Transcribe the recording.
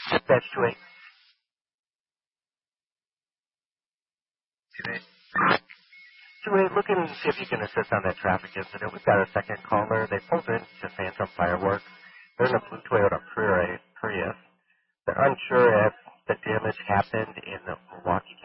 Dispatch 28. Looking to see if you can assist on that traffic incident. We've got a second caller. They pulled in to Phantom Fireworks. They're in a blue Toyota Prius. They're unsure if the damage happened in the Milwaukee